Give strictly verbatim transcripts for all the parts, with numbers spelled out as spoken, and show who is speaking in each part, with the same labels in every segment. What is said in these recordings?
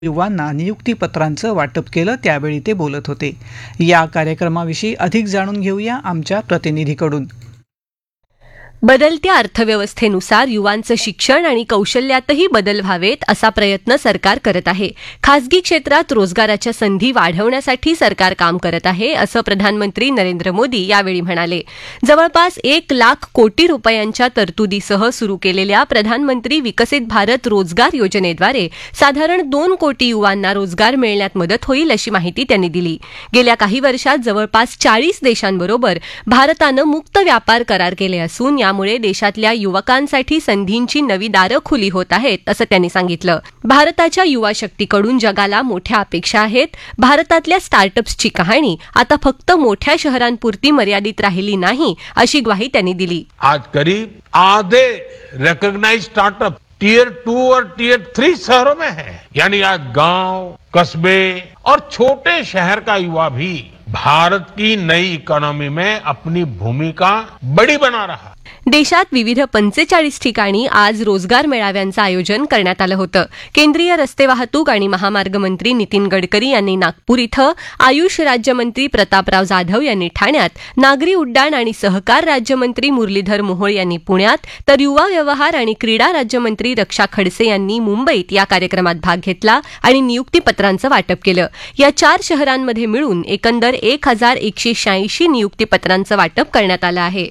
Speaker 1: युवांना नियुक्तीपत्रांचं वाटप केलं त्यावेळी ते बोलत होते. या कार्यक्रमाविषयी अधिक जाणून घेऊया आमच्या प्रतिनिधीकडून.
Speaker 2: बदलत्या अर्थव्यवस्थेनुसार युवांचं शिक्षण आणि कौशल्यातही बदल व्हावेत असा प्रयत्न सरकार करत आहे. खासगी क्षेत्रात रोजगाराच्या संधी वाढवण्यासाठी सरकार काम करत आहे असं प्रधानमंत्री नरेंद्र मोदी यावेळी म्हणाले. जवळपास एक लाख कोटी रुपयांच्या तरतुदीसह सुरू केलेल्या प्रधानमंत्री विकसित भारत रोजगार योजनेद्वारे साधारण दोन कोटी युवांना रोजगार मिळण्यात मदत होईल अशी माहिती त्यांनी दिली. गेल्या काही वर्षात जवळपास चाळीस देशांबरोबर भारतानं मुक्त व्यापार करार केले असून यामुळे देशातल्या युवकांसाठी संधींची नवी दारं खुली होत आहेत असं त्यांनी सांगितलं. भारताच्या युवा शक्तीकडून जगाला मोठ्या अपेक्षा आहेत. भारतातल्या स्टार्टअप्सची कहाणी आता फक्त मोठ्या शहरांपुरती मर्यादित राहिली नाही अशी ग्वाही त्यांनी दिली.
Speaker 3: आज करीब आधे रिकॉग्नाइज्ड स्टार्टअप टीयर टू और टीयर थ्री शहरों में है. यानी आज गांव, कस्बे और छोटे शहर का युवा भी भारत की नई इकोनॉमी में अपनी भूमिका बड़ी बना रहा.
Speaker 2: देशात विविध पंचेचाळीस ठिकाणी आज रोजगार मेळाव्यांचं आयोजन करण्यात आलं होतं. केंद्रीय रस्ते वाहतूक आणि महामार्ग मंत्री नितीन गडकरी यांनी नागपूर इथं, आयुष राज्यमंत्री प्रतापराव जाधव यांनी ठाण्यात, नागरी उड्डाण आणि सहकार राज्यमंत्री मुरलीधर मोहोळ यांनी पुण्यात, तर युवा व्यवहार आणि क्रीडा राज्यमंत्री रक्षा खडसे यांनी मुंबईत या कार्यक्रमात भाग घेतला आणि नियुक्तीपत्रांचं वाटप केलं. या चार शहरांमध्ये मिळून एकंदर एक हजार एकशे शहाऐंशी नियुक्तीपत्रांचं वाटप करण्यात आलं आहे.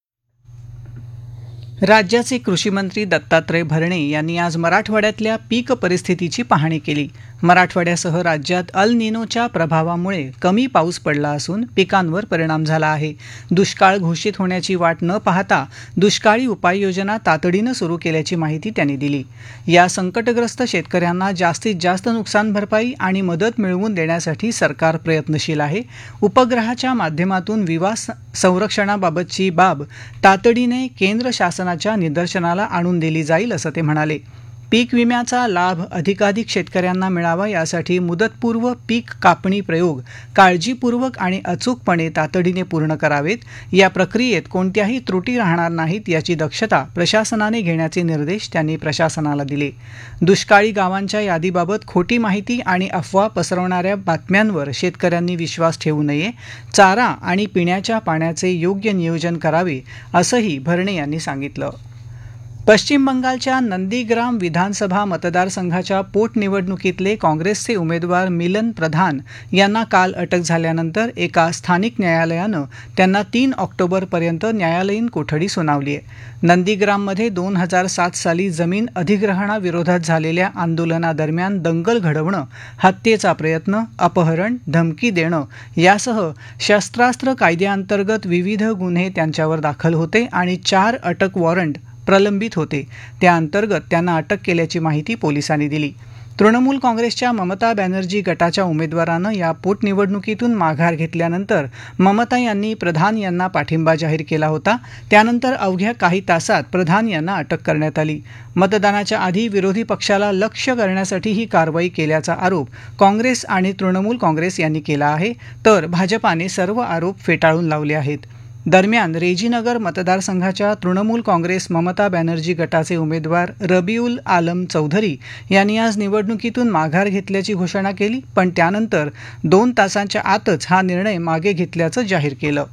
Speaker 1: राज्याचे कृषी मंत्री दत्तात्रय भरणे यांनी आज मराठवाड्यातल्या पीक परिस्थितीची पाहणी केली. मराठवाड्यासह राज्यात अल निनोच्या प्रभावामुळे कमी पाऊस पडला असून पिकांवर परिणाम झाला आहे. दुष्काळ घोषित होण्याची वाट न पाहता दुष्काळी उपाययोजना तातडीनं सुरू केल्याची माहिती त्यांनी दिली. या संकटग्रस्त शेतकऱ्यांना जास्तीत जास्त नुकसान भरपाई आणि मदत मिळवून देण्यासाठी सरकार प्रयत्नशील आहे. उपग्रहाच्या माध्यमातून विमा संरक्षणाबाबतची बाब तातडीने केंद्र शासनाच्या निदर्शनाला आणून दिली जाईल असं ते म्हणाले. पीक विम्याचा लाभ अधिकाधिक शेतकऱ्यांना मिळावा यासाठी मुदतपूर्व पीक कापणी प्रयोग काळजीपूर्वक आणि अचूकपणे तातडीने पूर्ण करावेत. या प्रक्रियेत कोणत्याही त्रुटी राहणार नाहीत याची दक्षता प्रशासनाने घेण्याचे निर्देश त्यांनी प्रशासनाला दिले. दुष्काळी गावांच्या यादीबाबत खोटी माहिती आणि अफवा पसरवणाऱ्या बातम्यांवर शेतकऱ्यांनी विश्वास ठेवू नये. चारा आणि पिण्याच्या पाण्याचे योग्य नियोजन करावे असंही भरणे यांनी सांगितलं. पश्चिम बंगालच्या नंदीग्राम विधानसभा मतदारसंघाच्या पोटनिवडणुकीतले काँग्रेसचे उमेदवार मिलन प्रधान यांना काल अटक झाल्यानंतर एका स्थानिक न्यायालयानं त्यांना तीन ऑक्टोबरपर्यंत न्यायालयीन कोठडी सुनावली आहे. नंदीग्राममध्ये दोन हजार सात साली जमीन अधिग्रहणाविरोधात झालेल्या आंदोलनादरम्यान दंगल घडवणं, हत्येचा प्रयत्न, अपहरण, धमकी देणं यासह शस्त्रास्त्र कायद्याअंतर्गत विविध गुन्हे त्यांच्यावर दाखल होते आणि चार अटक वॉरंट प्रलंबित होते. त्याअंतर्गत त्यांना अटक केल्याची माहिती पोलिसांनी दिली. तृणमूल काँग्रेसच्या ममता बॅनर्जी गटाच्या उमेदवारानं या पोटनिवडणुकीतून माघार घेतल्यानंतर ममता यांनी प्रधान यांना पाठिंबा जाहीर केला होता. त्यानंतर अवघ्या काही तासात प्रधान यांना अटक करण्यात आली. मतदानाच्या आधी विरोधी पक्षाला लक्ष्य करण्यासाठी ही कारवाई केल्याचा आरोप काँग्रेस आणि तृणमूल काँग्रेस यांनी केला आहे, तर भाजपाने सर्व आरोप फेटाळून लावले आहेत. दरम्यान रेजीनगर मतदारसंघाच्या तृणमूल काँग्रेस ममता बॅनर्जी गटाचे उमेदवार रबिउल आलम चौधरी यांनी आज निवडणुकीतून माघार घेतल्याची घोषणा केली, पण त्यानंतर दोन तासांच्या आतच हा निर्णय मागे घेतल्याचं जाहीर केलं.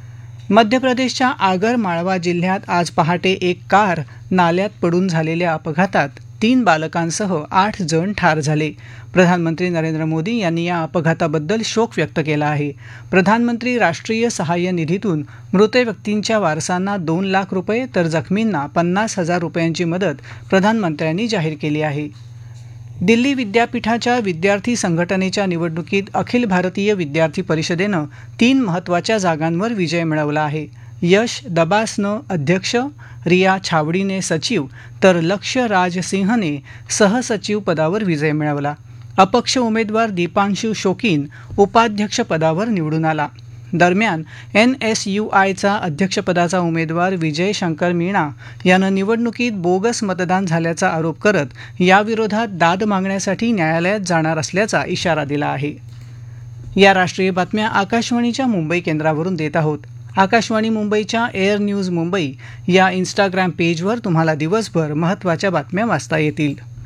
Speaker 1: मध्य प्रदेशच्या आगर माळवा जिल्ह्यात आज पहाटे एक कार नाल्यात पडून झालेल्या अपघातात तीन बालकांसह आठ जण ठार झाले. प्रधानमंत्री नरेंद्र मोदी यांनी या अपघाताबद्दल शोक व्यक्त केला आहे. प्रधानमंत्री राष्ट्रीय सहाय्य निधीतून मृत व्यक्तींच्या वारसांना दोन लाख रुपये तर जखमींना पन्नास हजार रुपयांची मदत प्रधानमंत्र्यांनी जाहीर केली आहे. दिल्ली विद्यापीठाच्या विद्यार्थी संघटनेच्या निवडणुकीत अखिल भारतीय विद्यार्थी परिषदेनं तीन महत्त्वाच्या जागांवर विजय मिळवला आहे. यश दबासनं अध्यक्ष, रिया छावडीने सचिव तर लक्ष्य राज सिंहने सहसचिव पदावर विजय मिळवला. अपक्ष उमेदवार दीपांशु शोकीन उपाध्यक्ष पदावर निवडून आला. दरम्यान एन एस यू आयचा अध्यक्षपदाचा उमेदवार विजय शंकर मीणा यानं निवडणुकीत बोगस मतदान झाल्याचा आरोप करत याविरोधात दाद मागण्यासाठी न्यायालयात जाणार असल्याचा इशारा दिला आहे. या राष्ट्रीय बातम्या आकाशवाणीच्या मुंबई केंद्रावरून देत आहोत. आकाशवाणी मुंबईच्या एअर न्यूज मुंबई या इंस्टाग्राम पेजवर तुम्हाला दिवसभर महत्त्वाच्या बातम्या वाचता येतील.